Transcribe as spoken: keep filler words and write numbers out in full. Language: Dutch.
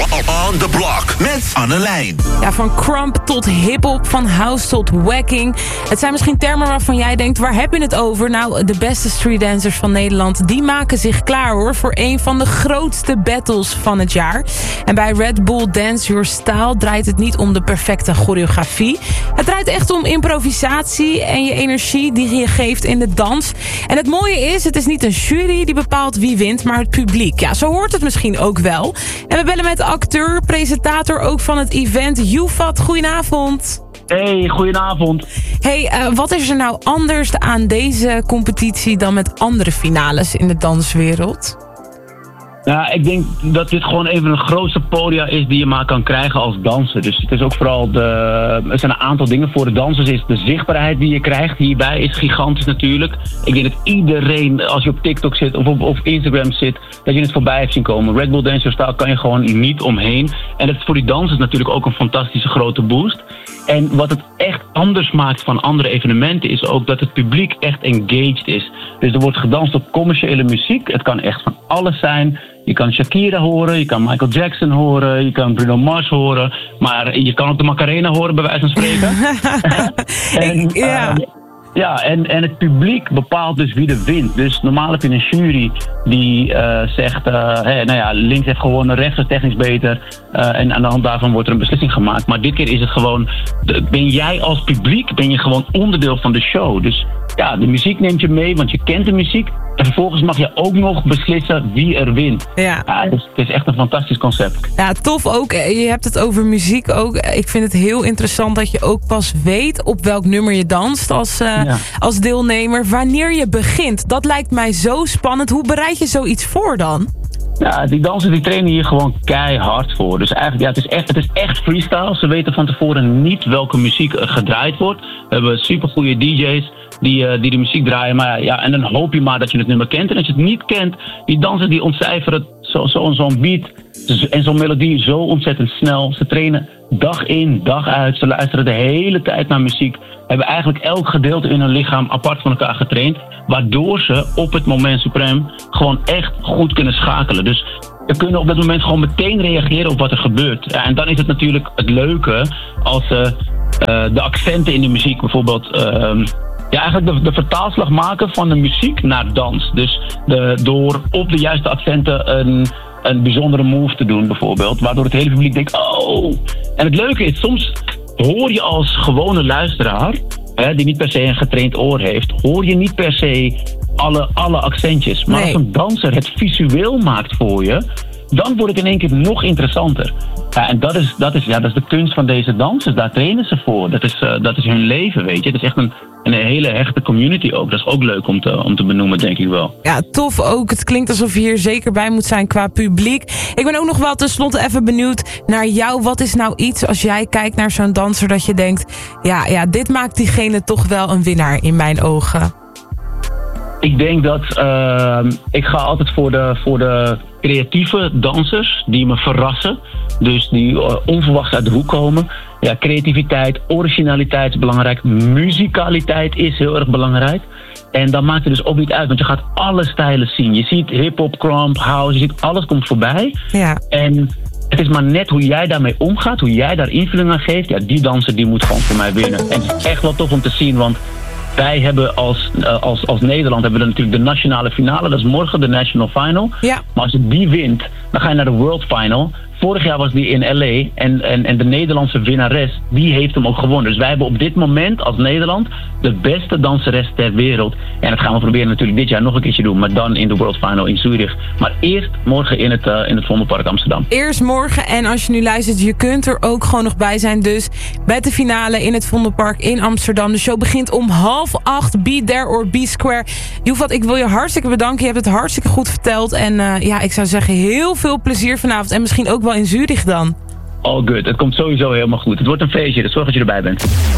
On the Block met Annelijn. Ja, van crump tot hip-hop, van house tot wacking. Het zijn misschien termen waarvan jij denkt, waar heb je het over? Nou, de beste streetdancers van Nederland, die maken zich klaar hoor voor een van de grootste battles van het jaar. En bij Red Bull Dance Your Style draait het niet om de perfecte choreografie. Het draait echt om improvisatie en je energie die je geeft in de dans. En het mooie is, het is niet een jury die bepaalt wie wint, maar het publiek. Ja, zo hoort het misschien ook wel. En we bellen met acteur, presentator ook van het event, Youfat. Goedenavond. Hey, goedenavond. Hey, uh, wat is er nou anders aan deze competitie dan met andere finales in de danswereld? Ja, ik denk dat dit gewoon een van de grootste podia is die je maar kan krijgen als danser. Dus het is ook vooral de... Er zijn een aantal dingen voor de dansers. Is de zichtbaarheid die je krijgt hierbij is gigantisch natuurlijk. Ik denk dat iedereen, als je op TikTok zit of op, op Instagram zit, dat je het voorbij hebt zien komen. Red Bull Dance Your Style kan je gewoon niet omheen. En dat is voor die dansers natuurlijk ook een fantastische grote boost. En wat het echt anders maakt van andere evenementen is ook dat het publiek echt engaged is. Dus er wordt gedanst op commerciële muziek. Het kan echt van alles zijn. Je kan Shakira horen, je kan Michael Jackson horen, je kan Bruno Mars horen. Maar je kan ook de Macarena horen, bij wijze van spreken. en, ja. Uh, Ja, en, en het publiek bepaalt dus wie er wint. Dus normaal heb je een jury die uh, zegt, uh, hey, nou ja, links heeft gewonnen, rechts is technisch beter. Uh, en aan de hand daarvan wordt er een beslissing gemaakt. Maar dit keer is het gewoon, ben jij als publiek, ben je gewoon onderdeel van de show. Dus ja, de muziek neemt je mee, want je kent de muziek. En vervolgens mag je ook nog beslissen wie er wint. Ja. Ja, dus het is echt een fantastisch concept. Ja, tof ook. Je hebt het over muziek ook. Ik vind het heel interessant dat je ook pas weet op welk nummer je danst als, uh, ja. als deelnemer. Wanneer je begint. Dat lijkt mij zo spannend. Hoe bereid je zoiets voor dan? Ja, die dansers die trainen hier gewoon keihard voor. Dus eigenlijk, ja, het is echt, het is echt freestyle. Ze weten van tevoren niet welke muziek er gedraaid wordt. We hebben supergoeie D J's die, uh, die de muziek draaien. Maar ja, en dan hoop je maar dat je het nummer kent. En als je het niet kent, die dansers die ontcijferen zo, zo, zo'n beat en zo'n melodie zo ontzettend snel. Ze trainen dag in, dag uit. Ze luisteren de hele tijd naar muziek. Hebben eigenlijk elk gedeelte in hun lichaam apart van elkaar getraind. Waardoor ze op het moment suprem gewoon echt goed kunnen schakelen. Dus ze kunnen op dat moment gewoon meteen reageren op wat er gebeurt. Ja, en dan is het natuurlijk het leuke als ze uh, de accenten in de muziek bijvoorbeeld... Uh, Ja, eigenlijk de, de vertaalslag maken van de muziek naar dans. Dus de, door op de juiste accenten een, een bijzondere move te doen bijvoorbeeld. Waardoor het hele publiek denkt, oh. En het leuke is, soms hoor je als gewone luisteraar, hè, die niet per se een getraind oor heeft, hoor je niet per se alle, alle accentjes. Maar nee. Als een danser het visueel maakt voor je, dan wordt het in één keer nog interessanter. Ja, en dat is, dat, is, ja, dat is de kunst van deze dansers. Daar trainen ze voor. Dat is, uh, dat is hun leven, weet je. Het is echt een, een hele hechte community ook. Dat is ook leuk om te, om te benoemen, denk ik wel. Ja, tof ook. Het klinkt alsof je hier zeker bij moet zijn qua publiek. Ik ben ook nog wel tenslotte even benieuwd naar jou. Wat is nou iets, als jij kijkt naar zo'n danser, dat je denkt, ja, ja, dit maakt diegene toch wel een winnaar in mijn ogen? Ik denk dat uh, ik ga altijd voor de, voor de creatieve dansers die me verrassen. Dus die uh, onverwacht uit de hoek komen. Ja, creativiteit, originaliteit is belangrijk. Muzikaliteit is heel erg belangrijk. En dat maakt het dus ook niet uit, want je gaat alle stijlen zien. Je ziet hip-hop, crump, house, je ziet alles komt voorbij. Ja. En het is maar net hoe jij daarmee omgaat, hoe jij daar invulling aan geeft. Ja, die danser die moet gewoon voor mij winnen. En het is echt wel tof om te zien, want wij hebben als, uh, als, als Nederland hebben we natuurlijk de nationale finale. Dat is morgen de National Final. Ja. Maar als je die wint, dan ga je naar de World Final. Vorig jaar was die in L A en, en, en de Nederlandse winnares, die heeft hem ook gewonnen. Dus wij hebben op dit moment als Nederland de beste danseres ter wereld. En dat gaan we proberen natuurlijk dit jaar nog een keertje doen, maar dan in de World Final in Zurich. Maar eerst morgen in het, uh, in het Vondelpark Amsterdam. Eerst morgen, en als je nu luistert, je kunt er ook gewoon nog bij zijn. Dus bij de finale in het Vondelpark in Amsterdam. De show begint om half acht. Be there or be square. Youfat, ik wil je hartstikke bedanken. Je hebt het hartstikke goed verteld. En uh, ja, ik zou zeggen, heel veel plezier vanavond. En misschien ook wel in Zurich dan. All good. Het komt sowieso helemaal goed. Het wordt een feestje, dus zorg dat je erbij bent.